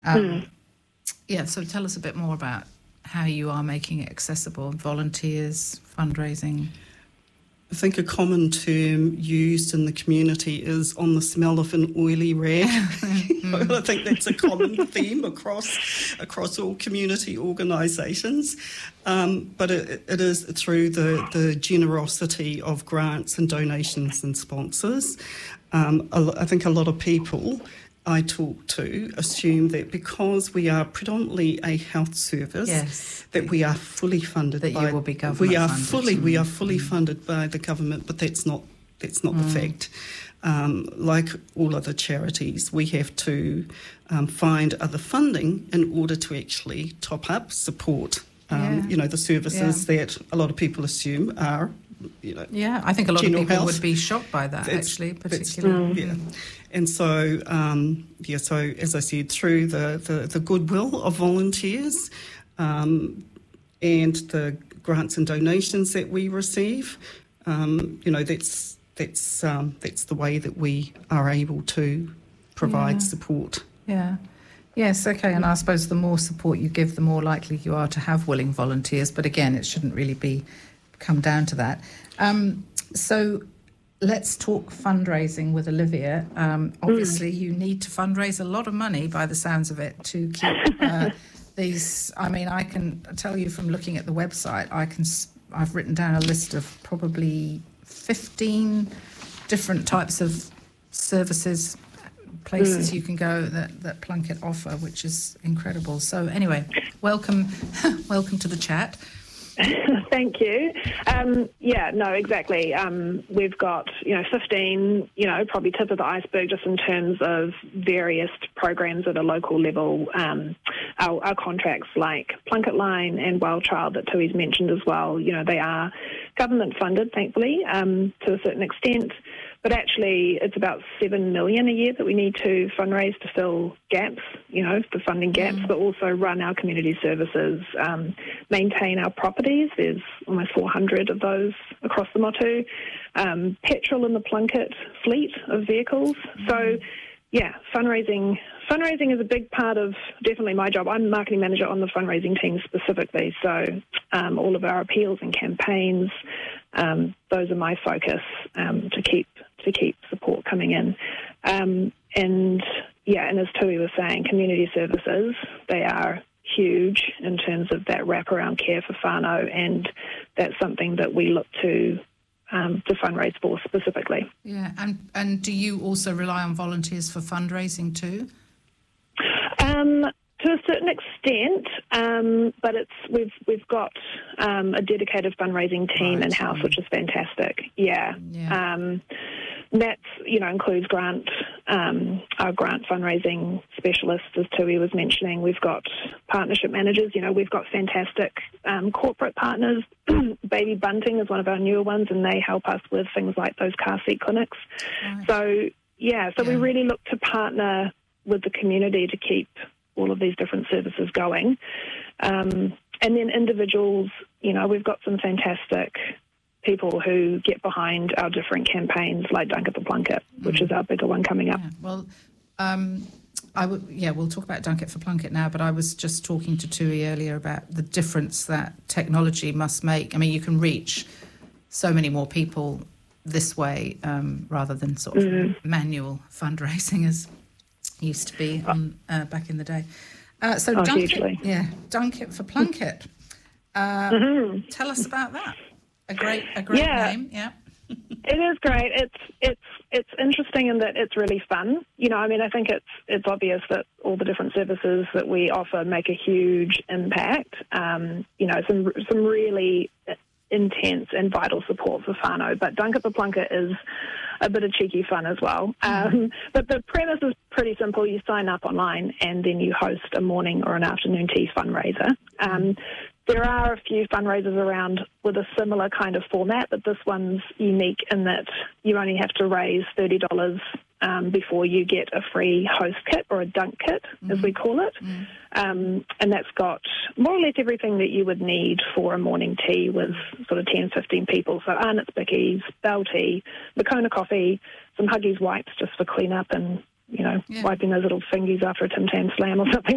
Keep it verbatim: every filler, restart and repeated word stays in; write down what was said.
Um, mm. Yeah, so tell us a bit more about how you are making it accessible, volunteers, fundraising. I think a common term used in the community is on the smell of an oily rag. mm. I think that's a common theme across across all community organisations. Um, but it, it is through the, the generosity of grants and donations and sponsors. Um, I think a lot of people I talk to assume that because we are predominantly a health service, yes. that we are fully funded that by you will be government we are funded. fully mm. we are fully mm. funded by the government, but that's not that's not mm. the fact. Um, like all other charities, we have to um, find other funding in order to actually top up, support um, yeah. you know the services yeah. that a lot of people assume are. You know, yeah, I think a lot of people health. would be shocked by that, that's, actually, particularly. Yeah. And so, um, yeah, so as I said, through the, the, the goodwill of volunteers um, and the grants and donations that we receive, um, you know, that's that's um, that's the way that we are able to provide yeah. support. Yeah. Yes, okay, and I suppose the more support you give, the more likely you are to have willing volunteers. But again, it shouldn't really be come down to that. Um, so let's talk fundraising with Olivia. Um, obviously, mm. you need to fundraise a lot of money, by the sounds of it, to keep uh, these. I mean, I can tell you from looking at the website, I can. I've written down a list of probably fifteen different types of services, places mm. you can go that, that Plunket offer, which is incredible. So anyway, welcome, welcome to the chat. Thank you. Um, yeah, no, exactly. Um, we've got, you know, fifteen, you know, probably tip of the iceberg just in terms of various programs at a local level. Um, our, our contracts like Plunket Line and Wild Child that Tui's mentioned as well, you know, they are government funded, thankfully, um, to a certain extent. But actually, it's about seven million dollars a year that we need to fundraise to fill gaps, you know, the funding gaps, mm. but also run our community services, um, maintain our properties. There's almost four hundred of those across the Motu. Um, petrol in the Plunket fleet of vehicles. Mm. So, yeah, fundraising fundraising is a big part of definitely my job. I'm marketing manager on the fundraising team specifically. So um, all of our appeals and campaigns, um, those are my focus um, to keep to keep support coming in. Um, and, yeah, and as Tui was saying, community services, they are huge in terms of that wraparound care for whānau, and that's something that we look to um, to fundraise for specifically. Yeah, and, and do you also rely on volunteers for fundraising too? Um, to a certain extent, um, but it's we've we've got um, a dedicated fundraising team right. in-house, which is fantastic. Yeah. yeah. Um, That's, you know, includes grant, um, our grant fundraising specialists, as Tui was mentioning. We've got partnership managers. You know, we've got fantastic um, corporate partners. Baby Bunting is one of our newer ones, and they help us with things like those car seat clinics. Right. So, yeah, so yeah. we really look to partner with the community to keep all of these different services going. Um, and then individuals, you know, we've got some fantastic people who get behind our different campaigns, like Dunk for Plunket, which mm. is our bigger one coming up. Yeah, well, um, I w- yeah, we'll talk about Dunk for Plunket now, but I was just talking to Tui earlier about the difference that technology must make. I mean, you can reach so many more people this way um, rather than sort of mm. manual fundraising as used to be on, uh, back in the day. Uh, so oh, Dunk hugely. it, yeah, Dunk it for Plunket. Uh, mm-hmm. Tell us about that. A great, a great yeah. name, yeah. It is great. It's it's it's interesting in that it's really fun. You know, I mean, I think it's it's obvious that all the different services that we offer make a huge impact. Um, you know, some some really intense and vital support for whānau. But Dunk for Plunket is a bit of cheeky fun as well. Um, but the premise is pretty simple. You sign up online and then you host a morning or an afternoon tea fundraiser. Um, There are a few fundraisers around with a similar kind of format, but this one's unique in that you only have to raise thirty dollars um, before you get a free host kit, or a dunk kit, mm-hmm. as we call it. Mm-hmm. Um, and that's got more or less everything that you would need for a morning tea with sort of ten, fifteen people. So Arnott's Bickies, Bell Tea, Moccona coffee, some Huggies wipes just for clean up and, you know, yeah. wiping those little fingies after a Tim Tam slam or something